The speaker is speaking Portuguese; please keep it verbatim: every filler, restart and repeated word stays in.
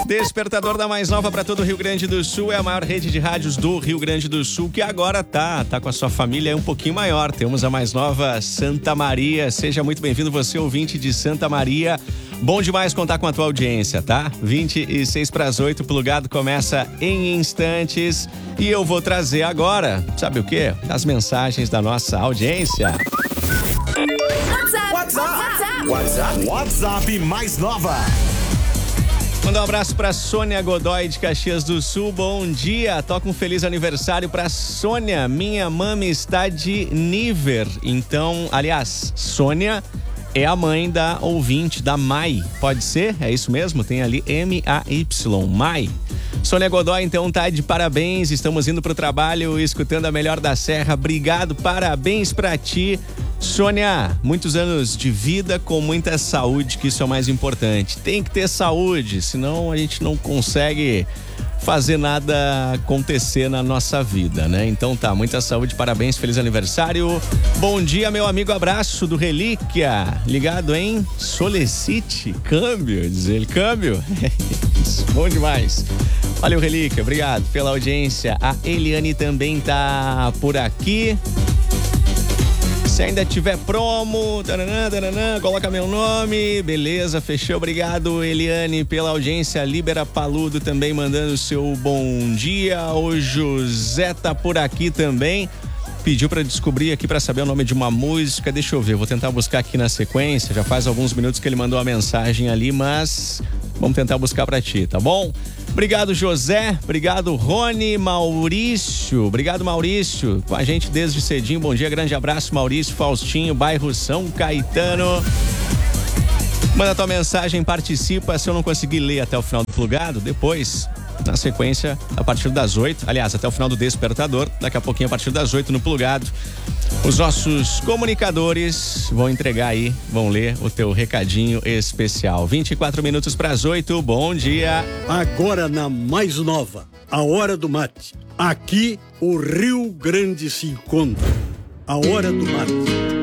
Despertador da Mais Nova para todo o Rio Grande do Sul. É a maior rede de rádios do Rio Grande do Sul, que agora tá, tá com a sua família um pouquinho maior. Temos a Mais Nova Santa Maria. Seja muito bem-vindo, você ouvinte de Santa Maria. Bom demais contar com a tua audiência, tá? vinte e seis para as oito, Plugado começa em instantes. E eu vou trazer agora, sabe o quê? As mensagens da nossa audiência. WhatsApp, WhatsApp, WhatsApp, WhatsApp Mais Nova. Mandar um abraço pra Sônia Godoy de Caxias do Sul. Bom dia, toca um feliz aniversário pra Sônia. Minha mãe está de nível. Então, aliás, Sônia é a mãe da ouvinte, da Mai. Pode ser? É isso mesmo? Tem ali M A Y, Mai. Sônia Godoy, então, tá de parabéns. Estamos indo pro trabalho, escutando a Melhor da Serra. Obrigado, parabéns pra ti. Sônia, muitos anos de vida com muita saúde, que isso é o mais importante. Tem que ter saúde, senão a gente não consegue fazer nada acontecer na nossa vida, né? Então tá, muita saúde, parabéns, feliz aniversário. Bom dia, meu amigo, abraço do Relíquia, ligado em Solicite Câmbio, diz ele, câmbio. Bom demais. Valeu, Relíquia, obrigado pela audiência. A Eliane também tá por aqui. Se ainda tiver promo, taranã, taranã, coloca meu nome, beleza, fechou, obrigado Eliane pela audiência. Libera Paludo também mandando o seu bom dia. O José tá por aqui também, pediu pra descobrir aqui pra saber o nome de uma música, deixa eu ver, vou tentar buscar aqui na sequência, já faz alguns minutos que ele mandou a mensagem ali, mas vamos tentar buscar pra ti, tá bom? Obrigado, José. Obrigado, Rony, Maurício. Obrigado, Maurício. Com a gente desde cedinho. Bom dia, grande abraço, Maurício, Faustinho, bairro São Caetano. Manda tua mensagem, participa. Se eu não conseguir ler até o final do Plugado, depois, na sequência, a partir das oito. Aliás, até o final do Despertador. Daqui a pouquinho, a partir das oito, no Plugado. Os nossos comunicadores vão entregar aí, vão ler o teu recadinho especial. vinte e quatro minutos para as oito, bom dia. Agora na Mais Nova, a hora do mate. Aqui o Rio Grande se encontra. A hora do mate.